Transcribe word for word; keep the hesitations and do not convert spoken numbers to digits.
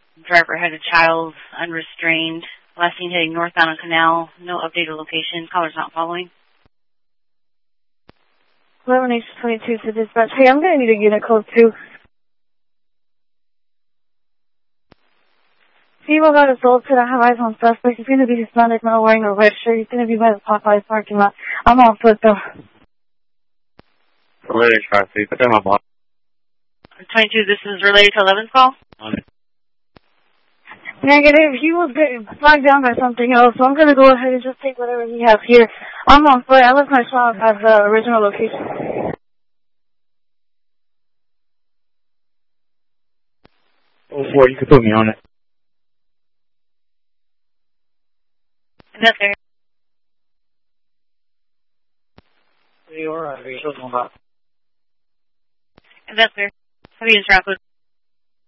Driver had a child unrestrained. Last seen heading northbound on Canal. No updated location. Caller's not following. eleven H twenty-two to dispatch. Hey, I'm going to need a unit code two. Female got assaulted. I have eyes on suspect. He's going to be Hispanic, not wearing a red shirt. He's going to be by the Popeyes parking lot. I'm on foot, though. Related traffic. Put them on. twenty-two, this is related to eleven's call? On it. Negative. He was getting flagged down by something else, so I'm going to go ahead and just take whatever he has here. I'm on foot. I left my shop at the original location. Oh, boy, you can put me on it. That's fair. You're right. That's fair. How do you use route code?